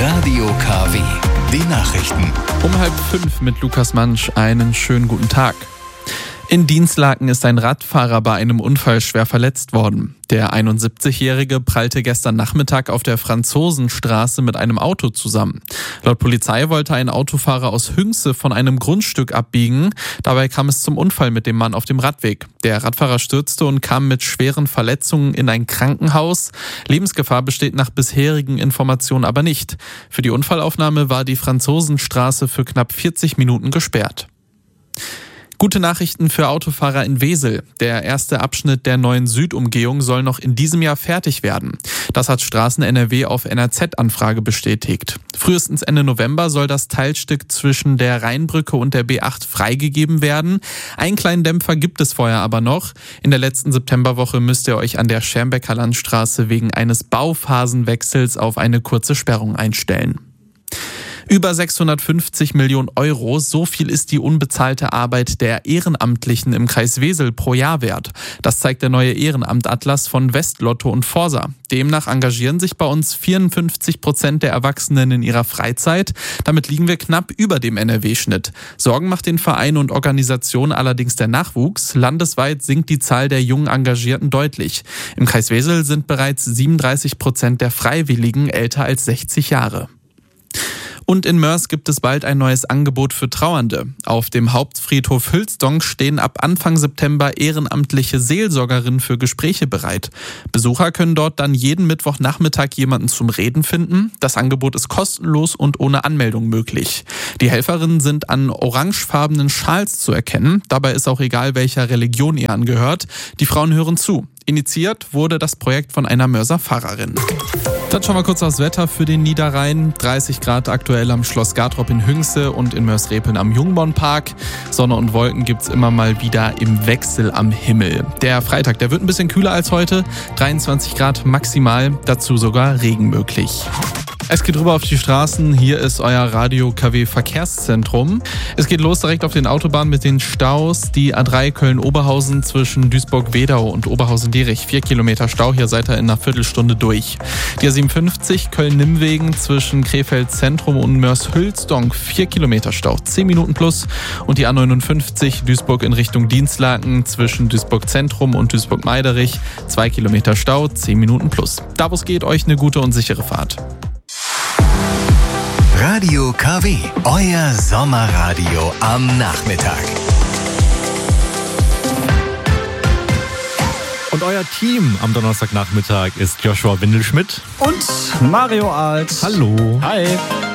Radio KW, die Nachrichten. Um 4:30 mit Lukas Mansch, einen schönen guten Tag. In Dinslaken ist ein Radfahrer bei einem Unfall schwer verletzt worden. Der 71-Jährige prallte gestern Nachmittag auf der Franzosenstraße mit einem Auto zusammen. Laut Polizei wollte ein Autofahrer aus Hünxe von einem Grundstück abbiegen. Dabei kam es zum Unfall mit dem Mann auf dem Radweg. Der Radfahrer stürzte und kam mit schweren Verletzungen in ein Krankenhaus. Lebensgefahr besteht nach bisherigen Informationen aber nicht. Für die Unfallaufnahme war die Franzosenstraße für knapp 40 Minuten gesperrt. Gute Nachrichten für Autofahrer in Wesel. Der erste Abschnitt der neuen Südumgehung soll noch in diesem Jahr fertig werden. Das hat Straßen NRW auf NRZ-Anfrage bestätigt. Frühestens Ende November soll das Teilstück zwischen der Rheinbrücke und der B8 freigegeben werden. Einen kleinen Dämpfer gibt es vorher aber noch. In der letzten Septemberwoche müsst ihr euch an der Schermbecker Landstraße wegen eines Bauphasenwechsels auf eine kurze Sperrung einstellen. Über 650 Millionen Euro, so viel ist die unbezahlte Arbeit der Ehrenamtlichen im Kreis Wesel pro Jahr wert. Das zeigt der neue Ehrenamtatlas von Westlotto und Forsa. Demnach engagieren sich bei uns 54% der Erwachsenen in ihrer Freizeit. Damit liegen wir knapp über dem NRW-Schnitt. Sorgen macht den Vereinen und Organisationen allerdings der Nachwuchs. Landesweit sinkt die Zahl der jungen Engagierten deutlich. Im Kreis Wesel sind bereits 37% der Freiwilligen älter als 60 Jahre. Und in Moers gibt es bald ein neues Angebot für Trauernde. Auf dem Hauptfriedhof Hülsdonk stehen ab Anfang September ehrenamtliche Seelsorgerinnen für Gespräche bereit. Besucher können dort dann jeden Mittwochnachmittag jemanden zum Reden finden. Das Angebot ist kostenlos und ohne Anmeldung möglich. Die Helferinnen sind an orangefarbenen Schals zu erkennen. Dabei ist auch egal, welcher Religion ihr angehört. Die Frauen hören zu. Initiiert wurde das Projekt von einer Moerser Pfarrerin. Dann schauen wir kurz aufs Wetter für den Niederrhein. 30 Grad aktuell am Schloss Gartrop in Hünxe und in Moers-Repeln am Jungbornpark. Sonne und Wolken gibt's immer mal wieder im Wechsel am Himmel. Der Freitag, der wird ein bisschen kühler als heute. 23 Grad maximal, dazu sogar Regen möglich. Es geht rüber auf die Straßen. Hier ist euer Radio KW Verkehrszentrum. Es geht los direkt auf den Autobahnen mit den Staus. Die A3 Köln-Oberhausen zwischen Duisburg-Wedau und Oberhausen-Dierich. 4 Kilometer Stau, hier seid ihr in einer Viertelstunde durch. Die A57 Köln-Nimmwegen zwischen Krefeld Zentrum und Moers-Hülsdonk. 4 Kilometer Stau, 10 Minuten plus. Und die A59 Duisburg in Richtung Dinslaken zwischen Duisburg Zentrum und Duisburg-Meiderich. 2 Kilometer Stau, 10 Minuten plus. Da wo es geht, euch eine gute und sichere Fahrt. Radio KW, euer Sommerradio am Nachmittag. Und euer Team am Donnerstagnachmittag ist Joshua Windelschmidt und Mario Alt. Hallo. Hi.